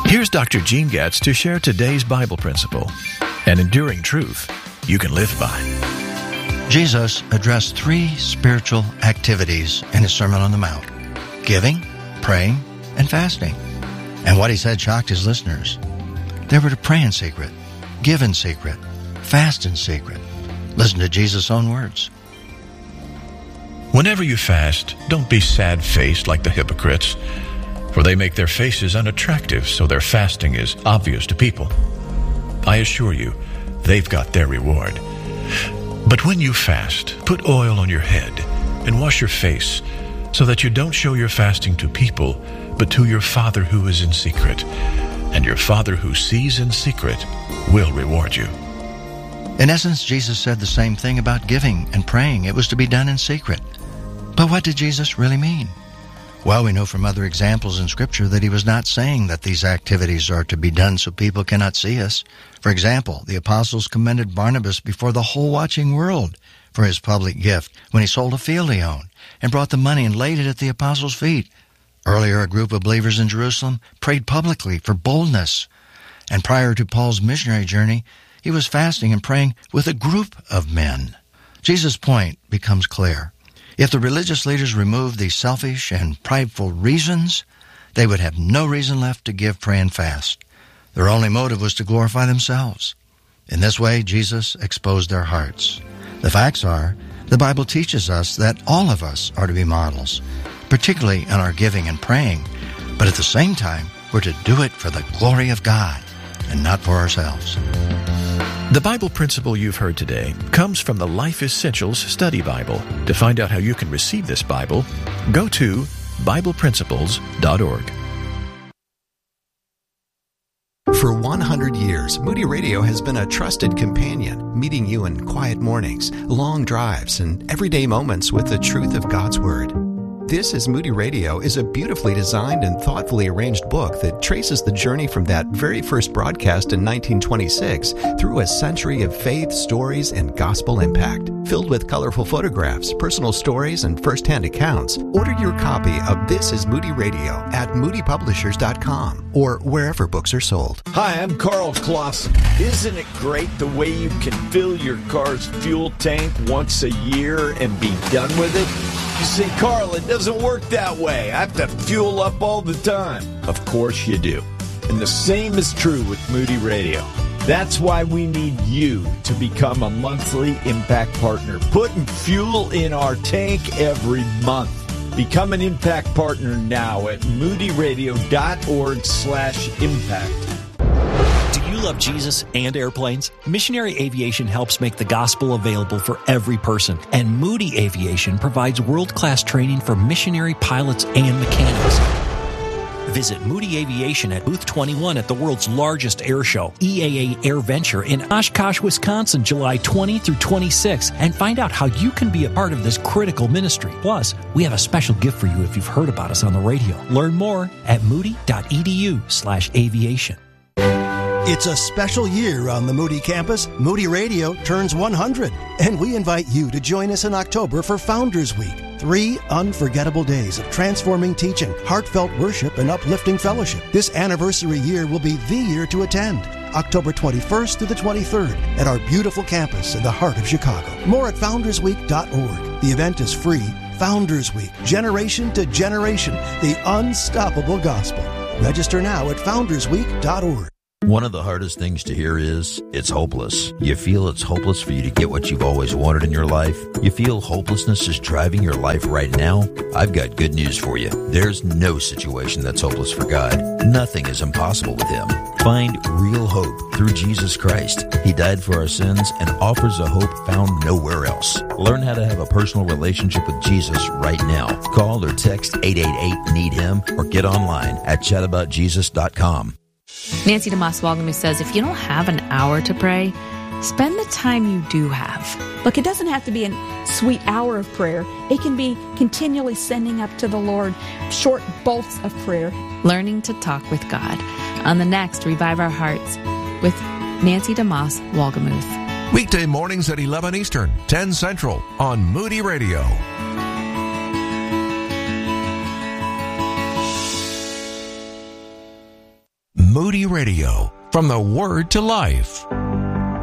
Here's Dr. Gene Getz to share today's Bible principle, an enduring truth you can live by. Jesus addressed 3 spiritual activities in his Sermon on the Mount: giving, praying, and fasting. And what he said shocked his listeners. They were to pray in secret, give in secret, fast in secret. Listen to Jesus' own words. Whenever you fast, don't be sad-faced like the hypocrites, for they make their faces unattractive, so their fasting is obvious to people. I assure you, they've got their reward. But when you fast, put oil on your head and wash your face, so that you don't show your fasting to people, but to your Father who is in secret. And your Father who sees in secret will reward you. In essence, Jesus said the same thing about giving and praying. It was to be done in secret. But what did Jesus really mean? Well, we know from other examples in Scripture that he was not saying that these activities are to be done so people cannot see us. For example, the apostles commended Barnabas before the whole watching world for his public gift when he sold a field he owned and brought the money and laid it at the apostles' feet. Earlier, a group of believers in Jerusalem prayed publicly for boldness. And prior to Paul's missionary journey, he was fasting and praying with a group of men. Jesus' point becomes clear. If the religious leaders removed these selfish and prideful reasons, they would have no reason left to give, pray, and fast. Their only motive was to glorify themselves. In this way, Jesus exposed their hearts. The facts are, the Bible teaches us that all of us are to be models, particularly in our giving and praying, but at the same time, we're to do it for the glory of God and not for ourselves. The Bible principle you've heard today comes from the Life Essentials Study Bible. To find out how you can receive this Bible, go to BiblePrinciples.org. For 100 years, Moody Radio has been a trusted companion, meeting you in quiet mornings, long drives, and everyday moments with the truth of God's Word. This is Moody Radio is a beautifully designed and thoughtfully arranged book that traces the journey from that very first broadcast in 1926 through a century of faith, stories, and gospel impact. Filled with colorful photographs, personal stories, and first-hand accounts, order your copy of This is Moody Radio at moodypublishers.com or wherever books are sold. Hi, I'm Carl Clausen. Isn't it great the way you can fill your car's fuel tank once a year and be done with it? You say, Carl, it doesn't work that way. I have to fuel up all the time. Of course you do. And the same is true with Moody Radio. That's why we need you to become a monthly Impact Partner, putting fuel in our tank every month. Become an Impact Partner now at moodyradio.org/impact. Do you love Jesus and airplanes? Missionary Aviation helps make the gospel available for every person, and Moody Aviation provides world-class training for missionary pilots and mechanics. Visit Moody Aviation at Booth 21 at the world's largest air show, EAA AirVenture in Oshkosh, Wisconsin, July 20 through 26, and find out how you can be a part of this critical ministry. Plus, we have a special gift for you if you've heard about us on the radio. Learn more at moody.edu/aviation. It's a special year on the Moody campus. Moody Radio turns 100, and we invite you to join us in October for Founders Week. 3 unforgettable days of transforming teaching, heartfelt worship, and uplifting fellowship. This anniversary year will be the year to attend. October 21st through the 23rd at our beautiful campus in the heart of Chicago. More at foundersweek.org. The event is free. Founders Week, generation to generation, the unstoppable gospel. Register now at foundersweek.org. One of the hardest things to hear is, it's hopeless. You feel it's hopeless for you to get what you've always wanted in your life? You feel hopelessness is driving your life right now? I've got good news for you. There's no situation that's hopeless for God. Nothing is impossible with Him. Find real hope through Jesus Christ. He died for our sins and offers a hope found nowhere else. Learn how to have a personal relationship with Jesus right now. Call or text 888-NEED-HIM or get online at chataboutjesus.com. Nancy DeMoss Walgamuth says, if you don't have an hour to pray, spend the time you do have. Look, it doesn't have to be a sweet hour of prayer. It can be continually sending up to the Lord short bolts of prayer. Learning to talk with God. On the next Revive Our Hearts with Nancy DeMoss Walgamuth. Weekday mornings at 11 Eastern, 10 Central on Moody Radio. Moody Radio, from the Word to Life.